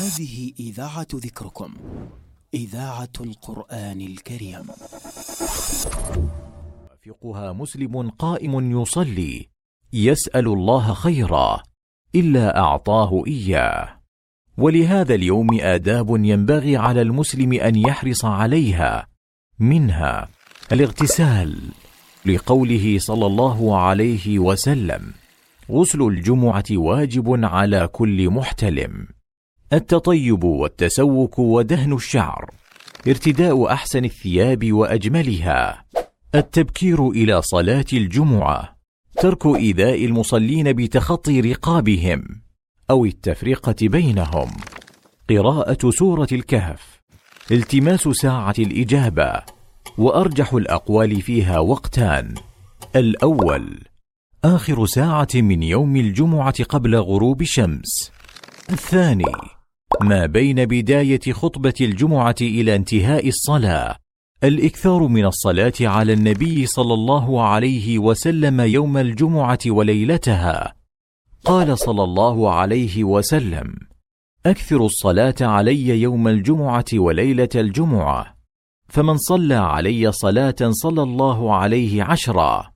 هذه إذاعة ذكركم، إذاعة القرآن الكريم. يوافقها مسلم قائم يصلي يسأل الله خيرا إلا أعطاه إياه. ولهذا اليوم آداب ينبغي على المسلم أن يحرص عليها، منها الاغتسال، لقوله صلى الله عليه وسلم: غسل الجمعة واجب على كل محتلم. التطيب والتسوك ودهن الشعر، ارتداء أحسن الثياب وأجملها، التبكير إلى صلاة الجمعة، ترك إيذاء المصلين بتخطي رقابهم أو التفرقة بينهم، قراءة سورة الكهف، التماس ساعة الإجابة. وأرجح الأقوال فيها وقتان: الأول آخر ساعة من يوم الجمعة قبل غروب الشمس، الثاني ما بين بداية خطبة الجمعة إلى انتهاء الصلاة. الإكثار من الصلاة على النبي صلى الله عليه وسلم يوم الجمعة وليلتها. قال صلى الله عليه وسلم: أكثر الصلاة علي يوم الجمعة وليلة الجمعة، فمن صلى علي صلاة صلى الله عليه 10،